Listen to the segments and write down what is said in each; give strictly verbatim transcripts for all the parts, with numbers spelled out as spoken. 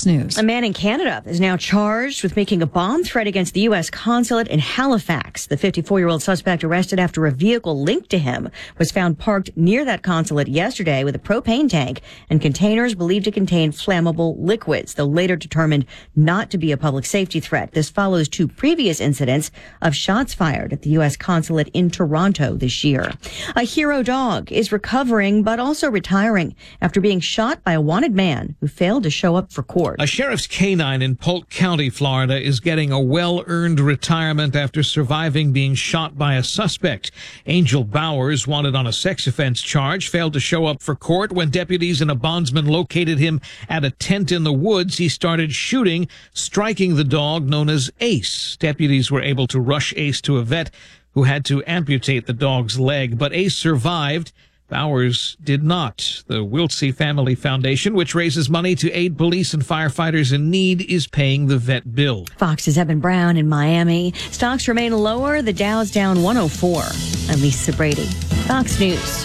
News. A man in Canada is now charged with making a bomb threat against the U S consulate in Halifax. The fifty-four-year-old suspect arrested after a vehicle linked to him was found parked near that consulate yesterday with a propane tank and containers believed to contain flammable liquids, though later determined not to be a public safety threat. This follows two previous incidents of shots fired at the U S consulate in Toronto this year. A hero dog is recovering but also retiring after being shot by a wanted man who failed to show up for court. A sheriff's canine in Polk County, Florida, is getting a well-earned retirement after surviving being shot by a suspect. Angel Bowers, wanted on a sex offense charge, failed to show up for court. When deputies and a bondsman located him at a tent in the woods, he started shooting, striking the dog known as Ace. Deputies were able to rush Ace to a vet who had to amputate the dog's leg, but Ace survived. Bowers did not. The Wiltsey Family Foundation, which raises money to aid police and firefighters in need, is paying the vet bill. Fox's Evan Brown in Miami. Stocks remain lower. The Dow's down one oh four. I'm Lisa Brady. Fox News.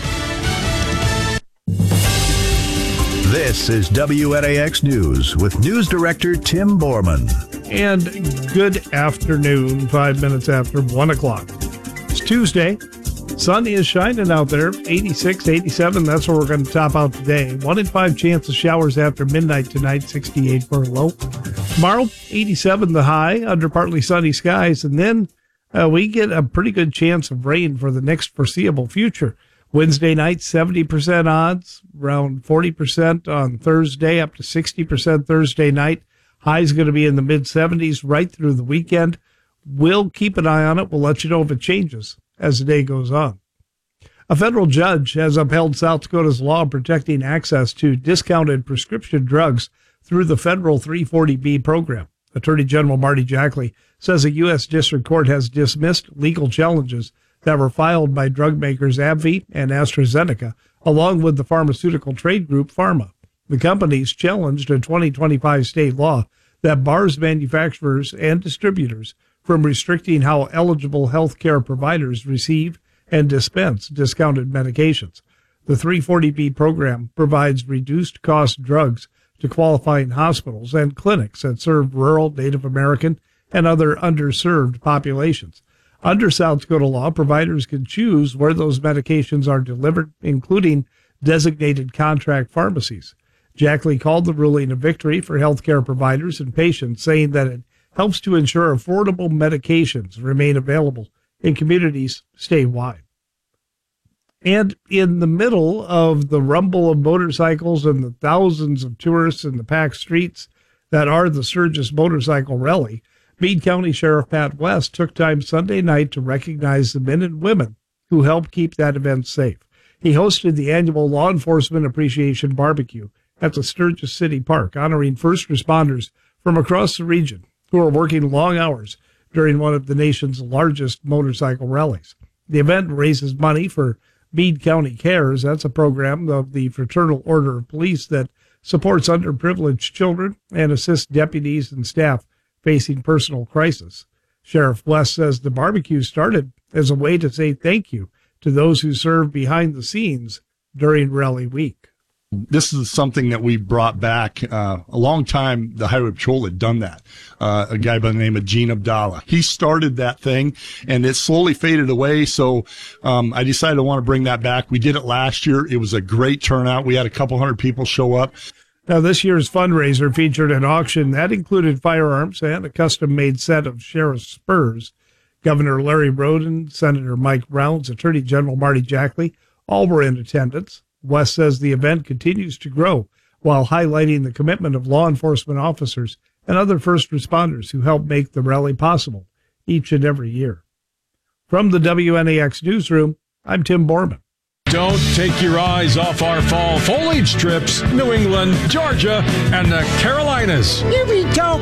This is W N A X News with News Director Tim Borman. And good afternoon, five minutes after one o'clock. It's Tuesday. Sun is shining out there, eighty-six, eighty-seven. That's where we're going to top out today. One in five chance of showers after midnight tonight, sixty-eight for a low. Tomorrow, eighty-seven the high, under partly sunny skies. And then uh, we get a pretty good chance of rain for the next foreseeable future. Wednesday night, seventy percent odds, around forty percent on Thursday, up to sixty percent Thursday night. High's going to be in the mid-seventies right through the weekend. We'll keep an eye on it. We'll let you know if it changes as the day goes on. A federal judge has upheld South Dakota's law protecting access to discounted prescription drugs through the federal three forty B program. Attorney General Marty Jackley says a U S district court has dismissed legal challenges that were filed by drug makers AbbVie and AstraZeneca, along with the pharmaceutical trade group Pharma. The companies challenged a twenty twenty-five state law that bars manufacturers and distributors from restricting how eligible healthcare providers receive and dispense discounted medications. The three forty B program provides reduced cost drugs to qualifying hospitals and clinics that serve rural, Native American, and other underserved populations. Under South Dakota law, providers can choose where those medications are delivered, including designated contract pharmacies. Jackley called the ruling a victory for healthcare providers and patients, saying that it helps to ensure affordable medications remain available in communities statewide. And in the middle of the rumble of motorcycles and the thousands of tourists in the packed streets that are the Sturgis Motorcycle Rally, Meade County Sheriff Pat West took time Sunday night to recognize the men and women who helped keep that event safe. He hosted the annual Law Enforcement Appreciation Barbecue at the Sturgis City Park, honoring first responders from across the region who are working long hours during one of the nation's largest motorcycle rallies. The event raises money for Meade County Cares. That's a program of the Fraternal Order of Police that supports underprivileged children and assists deputies and staff facing personal crisis. Sheriff West says the barbecue started as a way to say thank you to those who served behind the scenes during rally week. This is something that we brought back. Uh, a long time, the Highway Patrol had done that. Uh, a guy by the name of Gene Abdallah. He started that thing, and it slowly faded away, so um, I decided I want to bring that back. We did it last year. It was a great turnout. We had a couple hundred people show up. Now, this year's fundraiser featured an auction that included firearms and a custom-made set of sheriff's spurs. Governor Larry Roden, Senator Mike Rounds, Attorney General Marty Jackley, all were in attendance. West says the event continues to grow while highlighting the commitment of law enforcement officers and other first responders who help make the rally possible each and every year. From the W N A X newsroom, I'm Tim Borman. Don't take your eyes off our fall foliage trips, New England, Georgia, and the Carolinas. Here we go.